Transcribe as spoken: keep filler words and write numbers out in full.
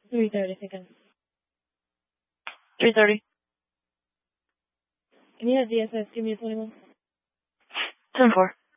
three thirty seconds. three thirty. Can you have D S S? Give me a twenty-one. ten four.